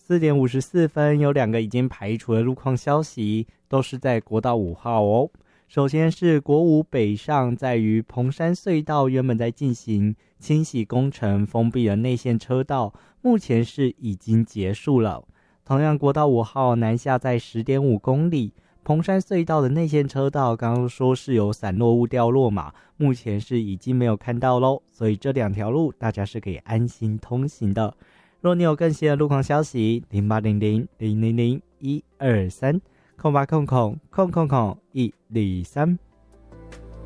4点54分，有2个已经排除了路况消息，都是在国道5号哦。首先是国5北上，在于彭山隧道原本在进行清洗工程，封闭了内线车道，目前是已经结束了。同样国道5号南下在 10.5 公里，彭山隧道的内线车道刚刚说是有散落物掉落嘛，目前是已经没有看到咯，所以这2条路大家是可以安心通行的。若你有更新的路况消息，0800000123，0800000123。